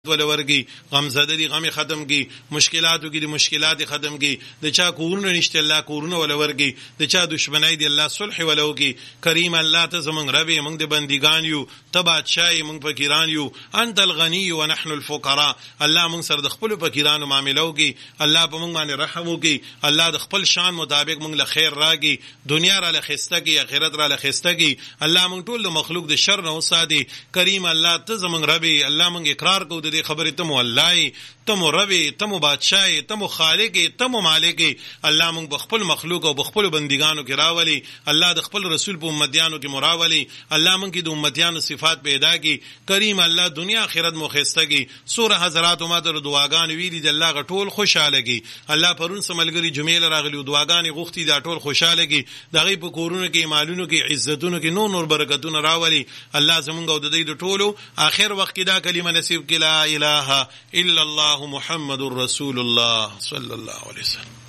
ولورګي غم زده دي غم ختم کی مشکلاتو کې دي مشکلات ختم کی د چا کورونه نشته الله کورونه ولورګي د چا دشمنی دي الله صلح ولوږي کریم الله ته زمون رب موږ د بندګان یو ته بادشاہي موږ فقیران یو انت الغنی ونحن الفقراء الله موږ سره د خپل فقیرانو معاملوږي الله په موږ باندې رحم وکي الله د خپل شان مطابق موږ له خیر راګي دنیا را له خسته کی آخرت را له خسته کی الله موږ ټول مخلوق د شر نه وساتي کریم الله ته زمون رب الله موږ اقرار کوو د خبرې ته مولا تم ربی تم بادشاہ تم خالق تم مالک الله موږ بخپل مخلوق او بخپل بندگانو کې راولي الله د خپل رسول په امتیانو کې مراولي الله موږ کې د امتیانو صفات پیدا کی کریم الله دنیا آخرت مو خسته کی سوره حضرات ما ته دعاګان ویلي د الله غټول خوشاله کی الله پرون سملګری جمیل راغلی دعاګان غوښتي دا ټول خوشاله کی دغه په کورونو کې مالونو کې عزتونو کې نور برکتونه راولي الله زمونږ او د دې د ټولو اخر وخت کې دا کلمه نصیب کړي لا اله الا الله محمد رسول الله صلی الله علیه وسلم.